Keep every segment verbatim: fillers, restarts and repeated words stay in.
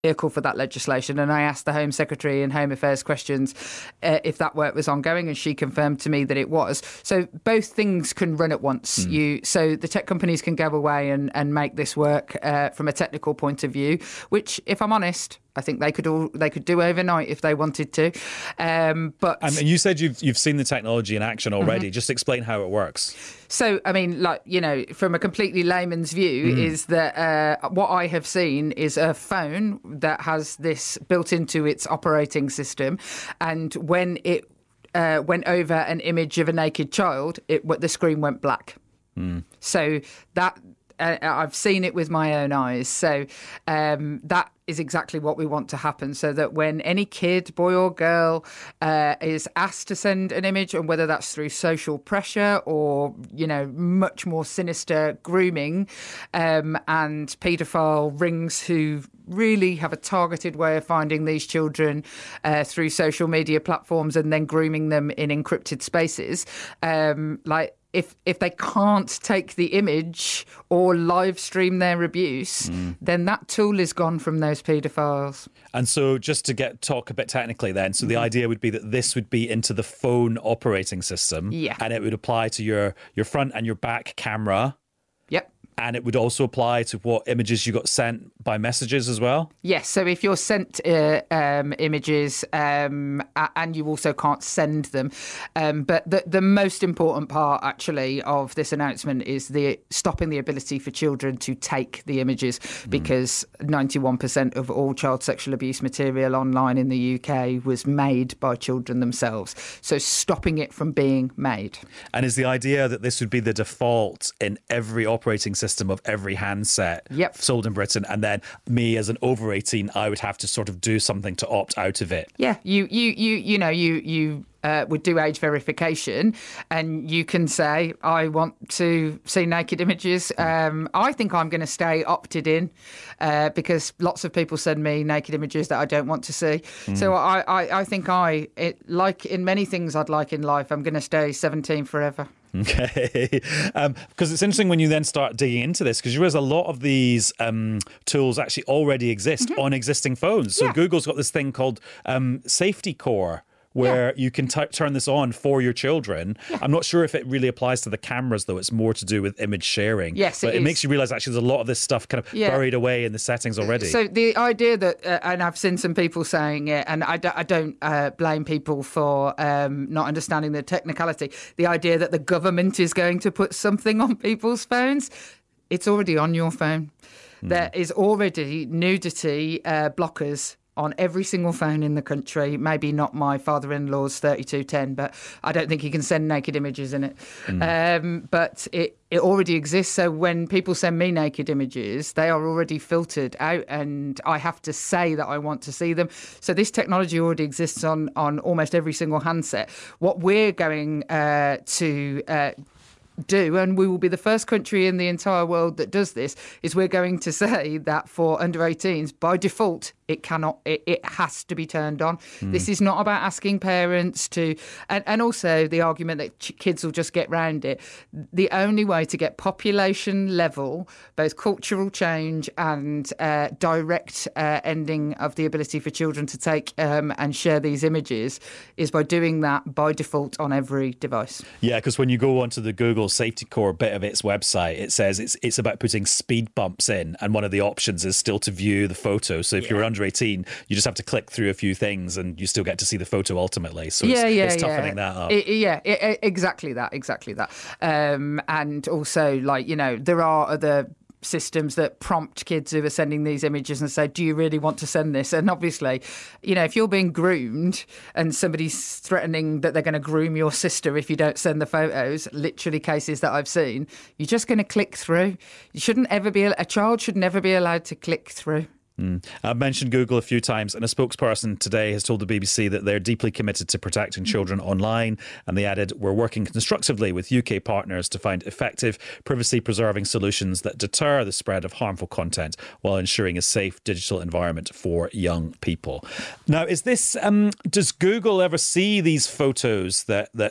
vehicle for that legislation, and I asked the Home Secretary and Home Affairs questions uh, if that work was ongoing, and she confirmed to me that it was. So both things can run at once. Mm. You so the tech companies can go away and, and make this work uh, from a technical point of view, which, if I'm honest, I think they could all they could do overnight if they wanted to. Um, but I mean, you said you've you've seen the technology in action already. Mm-hmm. Just explain how it works. So, I mean, like, you know, from a completely layman's view, mm-hmm. is that uh, what I have seen is a phone that has this built into its operating system, and when it uh, went over an image of a naked child, it the screen went black. Mm. So that. Uh, I've seen it with my own eyes. So um, that is exactly what we want to happen, so that when any kid, boy or girl, uh, is asked to send an image, and whether that's through social pressure or, you know, much more sinister grooming um, and paedophile rings who really have a targeted way of finding these children uh, through social media platforms and then grooming them in encrypted spaces, um, like, If if they can't take the image or live stream their abuse, mm. then that tool is gone from those paedophiles. And so just to get talk a bit technically then, so the mm-hmm. idea would be that this would be into the phone operating system, yeah. and it would apply to your, your front and your back camera. Yep. And it would also apply to what images you got sent by messages as well? Yes. So if you're sent uh, um, images um, and you also can't send them. Um, but the, the most important part, actually, of this announcement is the stopping the ability for children to take the images, mm. because ninety-one percent of all child sexual abuse material online in the U K was made by children themselves. So stopping it from being made. And is the idea that this would be the default in every operating system of every handset yep. sold in Britain, and then me as an over eighteen, I would have to sort of do something to opt out of it? Yeah, you you you you know you you uh, would do age verification, and you can say, I want to see naked images. Um, I think I'm going to stay opted in uh, because lots of people send me naked images that I don't want to see. Mm. So I, I I think I it, like in many things I'd like in life, I'm going to stay seventeen forever. Okay, um, because it's interesting when you then start digging into this, because you realize a lot of these um, tools actually already exist mm-hmm. on existing phones. So yeah. Google's got this thing called um, Safety Core, where yeah. you can t- turn this on for your children. Yeah. I'm not sure if it really applies to the cameras, though. It's more to do with image sharing. Yes, But it, it makes you realise, actually, there's a lot of this stuff kind of yeah. buried away in the settings already. So the idea that, uh, and I've seen some people saying it, and I, d- I don't uh, blame people for um, not understanding the technicality, the idea that the government is going to put something on people's phones, it's already on your phone. Mm. There is already nudity uh, blockers on every single phone in the country. Maybe not my father-in-law's thirty-two ten, but I don't think he can send naked images in it. Mm. Um, but it, it already exists. So when people send me naked images, they are already filtered out, and I have to say that I want to see them. So this technology already exists on, on almost every single handset. What we're going uh, to... Uh, do, and we will be the first country in the entire world that does this, is we're going to say that for under eighteens, by default, it cannot, it, it has to be turned on. Mm. This is not about asking parents to, and, and also the argument that ch- kids will just get round it. The only way to get population level, both cultural change and uh, direct uh, ending of the ability for children to take um, and share these images is by doing that by default on every device. Yeah, because when you go onto the Google Safety Core bit of its website, it says it's it's about putting speed bumps in, and one of the options is still to view the photo. So if yeah. you're under eighteen, you just have to click through a few things and you still get to see the photo ultimately. So yeah, it's, yeah, it's toughening yeah. that up. It, yeah, it, exactly that, exactly that. Um, and also, like, you know, there are other systems that prompt kids who are sending these images and say, do you really want to send this? And obviously, you know, if you're being groomed and somebody's threatening that they're going to groom your sister if you don't send the photos, literally cases that I've seen, you're just going to click through. You shouldn't ever be, a child should never be allowed to click through. Mm. I've mentioned Google a few times, and a spokesperson today has told the B B C that they're deeply committed to protecting children online, and they added, we're working constructively with U K partners to find effective privacy-preserving solutions that deter the spread of harmful content while ensuring a safe digital environment for young people. Now, is this, um, does Google ever see these photos that, that, that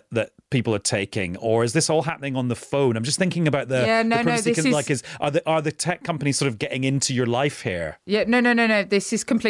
people are taking, or is this all happening on the phone? I'm just thinking about the, yeah, no, the no, privacy. this Like, is... is are the are the tech companies sort of getting into your life here? Yeah, no, no, no, no. This is completely